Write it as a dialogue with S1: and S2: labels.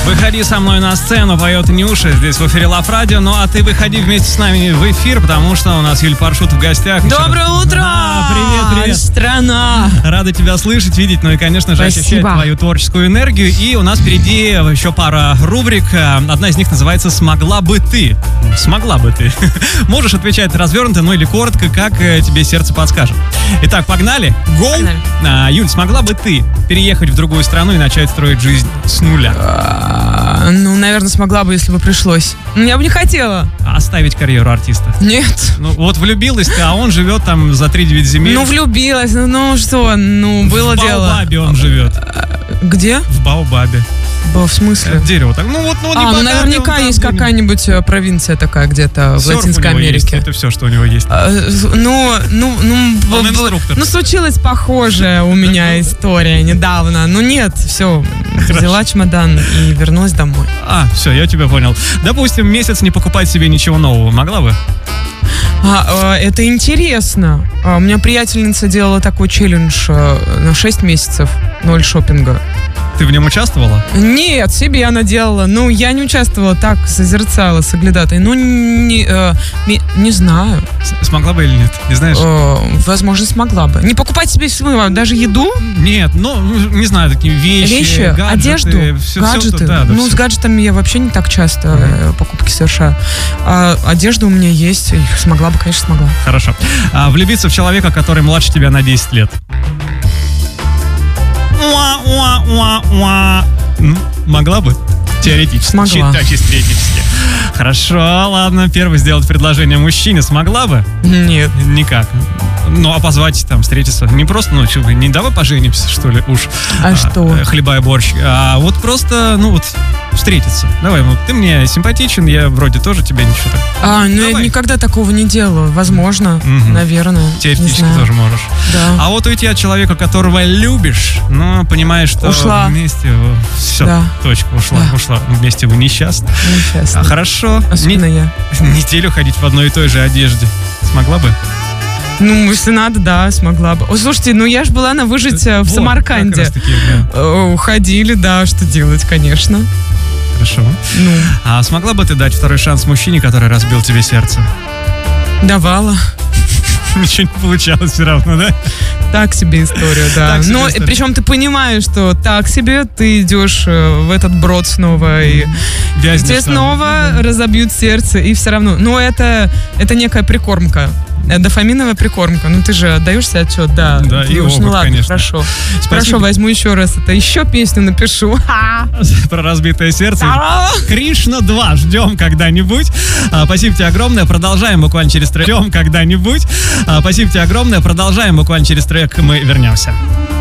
S1: Выходи со мной на сцену, поет Нюша здесь в эфире Love Radio. Ну а ты выходи вместе с нами в эфир, потому что у нас Юль Паршут в гостях.
S2: Доброе утро!
S1: Привет,
S2: страна!
S1: Рада тебя слышать, видеть, ну и, конечно же, ощущать твою творческую энергию. И у нас впереди еще пара рубрик. Одна из них называется «Смогла бы ты». Смогла бы ты. Можешь отвечать развернуто, ну или коротко, как тебе сердце подскажет. Итак, погнали. Гоу! Юль, смогла бы ты переехать в другую страну и начать строить жизнь с нуля?
S2: Ну, наверное, смогла бы, если бы пришлось. Но я бы не хотела.
S1: Оставить карьеру артиста?
S2: Нет.
S1: Ну, вот влюбилась ты, а он живет там за 3-9 земель.
S2: Ну, влюбилась. Ну, что? Ну, было дело.
S1: В Баобабе он живет.
S2: Где?
S1: В Баобабе.
S2: В смысле?
S1: Дерево так. Ну, вот, ну, не
S2: наверняка есть какая-нибудь провинция такая где-то в Латинской Америке.
S1: Есть, это все, что у него есть.
S2: Ну, случилась похожая у меня история недавно. Ну, нет, все. Взяла чемодан и вернулась домой.
S1: Все, я тебя понял. Допустим, месяц не покупать себе ничего нового. Могла бы?
S2: Это интересно. У меня приятельница делала такой челлендж на 6 месяцев 0 шопинга.
S1: Ты в нем участвовала?
S2: Нет, себе она делала. Ну, я не участвовала, так созерцала, соглядатой. Ну, не знаю.
S1: Смогла бы или нет? Не знаешь?
S2: Возможно, смогла бы. Не покупать себе даже еду?
S1: Нет, ну, не знаю, такие вещи, гаджеты,
S2: одежду, гаджеты. С гаджетами я вообще не так часто покупки совершаю. А одежда у меня есть, и смогла бы, конечно, смогла.
S1: Хорошо. Влюбиться в человека, который младше тебя на 10 лет? Могла бы? Теоретически.
S2: Смогла.
S1: Чисто теоретически. Хорошо, ладно. Первый сделать предложение мужчине смогла бы?
S2: Нет.
S1: Никак. Ну, а позвать там, встретиться? Не просто, не давай поженимся, что ли, уж.
S2: Что?
S1: Хлеба и борщ. А вот просто, встретиться. Давай, ты мне симпатичен, я вроде тоже тебя ничего так.
S2: Я никогда такого не делала. Возможно, наверное.
S1: Теоретически тоже можешь.
S2: Да.
S1: А вот уйти от человека, которого любишь, но понимаешь, что
S2: ушла.
S1: Вместе все, да. Точка, ушла. Вместе вы несчастны. Хорошо.
S2: Особенно я.
S1: Неделю ходить в одной и той же одежде. Смогла бы?
S2: Ну, если надо, да, смогла бы. Слушайте, я же была на «Выжить» в Самарканде. Ходили, да, что делать, конечно.
S1: Хорошо. А смогла бы ты дать второй шанс мужчине, который разбил тебе сердце?
S2: Давала.
S1: Ничего не получалось все равно, да?
S2: Так себе история, да. Но причем ты понимаешь, что так себе, ты идешь в этот брод снова, и тебе снова разобьют сердце, и все равно. Но это некая прикормка. Дофаминовая прикормка. Ну, ты же отдаешь себе отчет, да.
S1: Да, и опыт,
S2: ладно,
S1: конечно.
S2: Хорошо. Хорошо, возьму еще раз это. Еще песню напишу.
S1: Про разбитое сердце. Кришна 2. Ждем когда-нибудь. Спасибо тебе огромное. Продолжаем буквально через трек. Ждем когда-нибудь. Спасибо тебе огромное. Продолжаем буквально через трек. Мы вернемся.